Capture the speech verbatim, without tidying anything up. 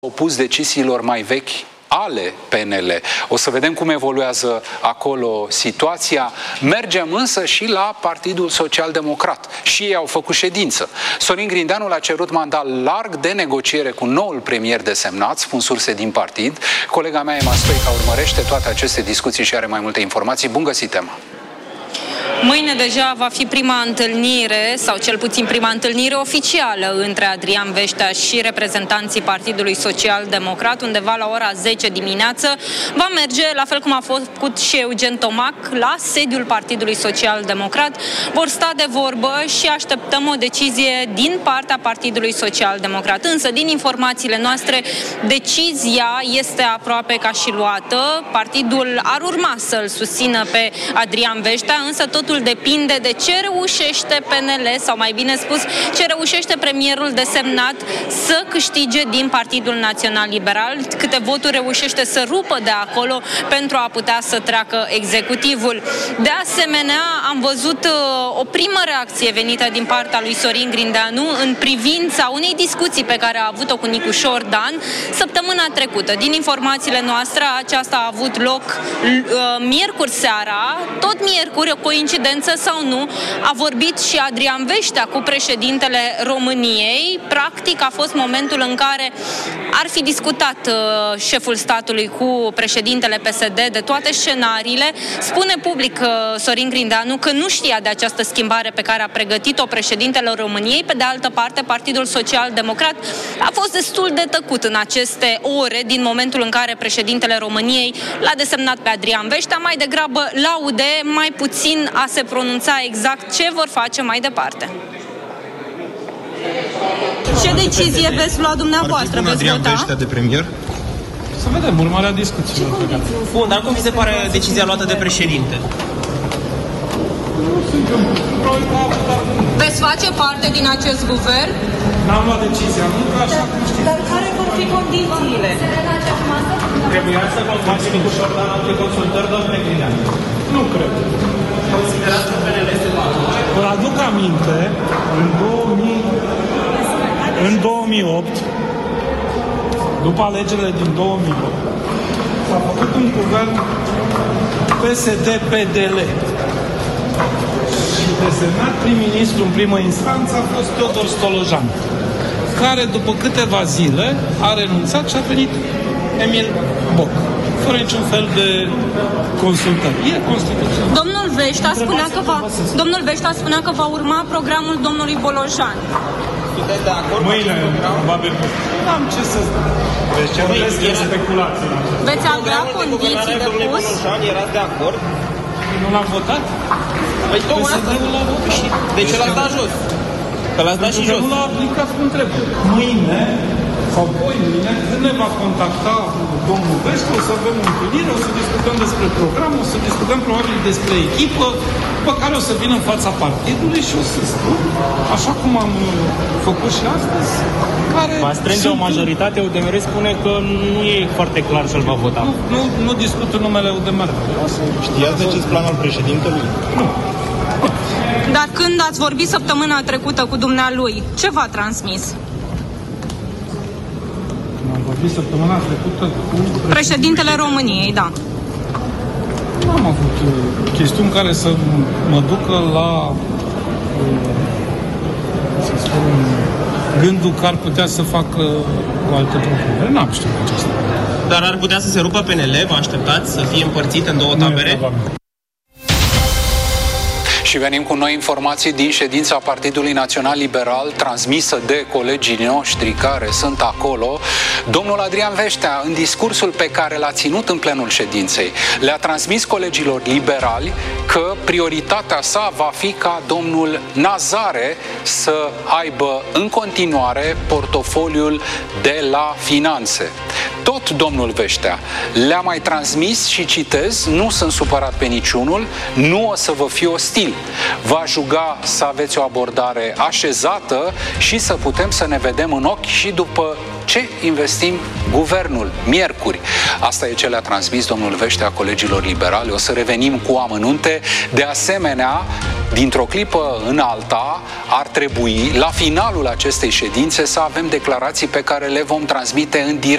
opus deciziilor mai vechi ale P N L. O să vedem cum evoluează acolo situația. Mergem însă și la Partidul Social Democrat. Și ei au făcut ședință. Sorin Grindeanu l-a cerut mandat larg de negociere cu noul premier desemnat, spun surse din partid. Colega mea, Emma Stoica, urmărește toate aceste discuții și are mai multe informații. Bun găsit, Emma! Mâine deja va fi prima întâlnire, sau cel puțin prima întâlnire oficială între Adrian Veștea și reprezentanții Partidului Social Democrat, undeva la ora zece dimineață. Va merge, la fel cum a făcut și Eugen Tomac, la sediul Partidului Social Democrat. Vor sta de vorbă și așteptăm o decizie din partea Partidului Social Democrat. Însă, din informațiile noastre, decizia este aproape ca și luată. Partidul ar urma să-l susțină pe Adrian Veștea, însă totul depinde de ce reușește P N L, sau mai bine spus, ce reușește premierul desemnat să câștige din Partidul Național Liberal, câte voturi reușește să rupă de acolo pentru a putea să treacă executivul. De asemenea, am văzut uh, o primă reacție venită din partea lui Sorin Grindeanu în privința unei discuții pe care a avut-o cu Nicușor Dan săptămâna trecută. Din informațiile noastre, aceasta a avut loc uh, miercuri seara, tot miercuri, o coincidență sau nu, a vorbit și Adrian Veștea cu președintele României. Practic a fost momentul în care ar fi discutat uh, șeful statului cu președintele P S D de toate scenariile. Spune public uh, Sorin Grindeanu că nu știa de această schimbare pe care a pregătit-o președintele României. Pe de altă parte, Partidul Social Democrat a fost destul de tăcut în aceste ore, din momentul în care președintele României l-a desemnat pe Adrian Veștea. Mai degrabă laude, mai puțin a se pronunța exact ce vor face mai departe. Ce decizie veți lua dumneavoastră? Veți vota? De premier? Să vedem, urmarea discuțiilor. Bun, dar cum vi se pare decizia luată de președinte? Veți face parte din acest guvern? N-am luat decizia, nu? Așa cum știți. Dar care vor fi condițiile? Trebuia să facem ușor la alte consultări, domnule Grindeanu? Nu cred. Considerați că P N L este la Vă aduc aminte, în două mii, în două mii opt, după alegerile din două mii opt, s-a făcut un guvern P S D P D L. Și desemnat prim-ministru în primă instanță a fost Teodor Stolojan, care după câteva zile a renunțat și a venit Emil Boc, fără niciun fel de consultări. E Constituția. Domnul Veștea spunea că va, domnul Veștea spunea că va urma programul domnului Bolojan. Sunteți de acord? Mâine, probabil. Nu am ce să spun. Deci ce vreți de speculații. Veți avea condiții de pus? Erați de acord? Nu l-am votat? Păi tocmai asta nu l-am votat. De ce l-ați dat jos? Că l-ați dat și jos. Nu l-a aplicat cum trebuie. Mâine sau poi mâine, când ne va contacta domnul Veștea, o să avem o întâlnire, o să discutăm despre program, o să discutăm probabil despre echipă, după care o să vină în fața partidului și o să spun, așa cum am făcut și astăzi, care va strânge o majoritate. U D M R spune că nu e foarte clar ce-l va vota. Nu, nu, nu discut în numele U D M R. Știați de acest plan al președintelui? Nu. Dar când ați vorbit săptămâna trecută cu dumnealui, ce v-a transmis? Am vorbit săptămâna trecută cu Președintele României, da. Nu am avut chestiuni care să mă ducă la, să spun, gândul că ar putea să facă o altă propunere. N-am știut aceasta. Dar ar putea să se rupă P N L? Vă așteptați să fie împărțit în două tabere? Și venim cu noi informații din ședința Partidului Național Liberal, transmisă de colegii noștri care sunt acolo. Domnul Adrian Veștea, în discursul pe care l-a ținut în plenul ședinței, le-a transmis colegilor liberali că prioritatea sa va fi ca domnul Nazare să aibă în continuare portofoliul de la finanțe. Tot domnul Veștea le-a mai transmis și citez, nu sunt supărat pe niciunul, nu o să vă fiu ostil. Va juga să aveți o abordare așezată și să putem să ne vedem în ochi și după ce investim guvernul miercuri. Asta e ce le-a transmis domnul Veștea colegilor liberali. O să revenim cu amănunte. De asemenea, dintr-o clipă în alta, ar trebui, la finalul acestei ședințe, să avem declarații pe care le vom transmite în direct